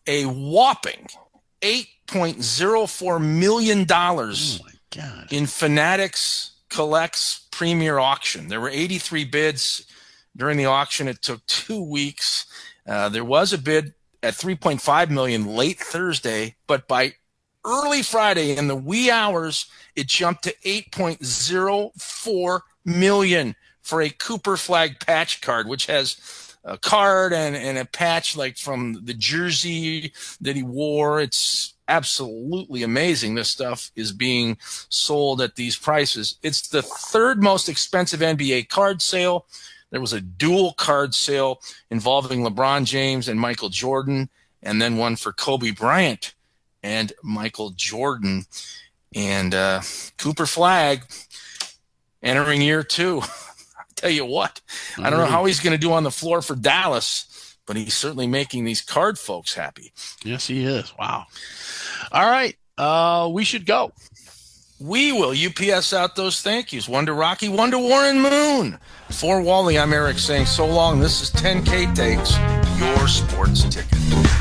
a whopping $8.04 million Oh my God. in Fanatics Collect's premier auction. There were 83 bids during the auction. It took 2 weeks. There was a bid at $3.5 million late Thursday, but by early Friday in the wee hours, it jumped to $8.04 million for a Cooper Flag patch card, which has a card and a patch like from the jersey that he wore. It's absolutely amazing. This stuff is being sold at these prices. It's the third most expensive NBA card sale. There was a dual card sale involving LeBron James and Michael Jordan, and then one for Kobe Bryant and Michael Jordan. And Cooper Flag entering year 2. I'll tell you what, I don't know how he's going to do on the floor for Dallas, but he's certainly making these card folks happy. Yes, he is. Wow. All right. We should go. We will UPS out those thank yous. One to Rocky, one to Warren Moon. For Wally, I'm Eric saying so long. This is 10K Takes, your sports ticket.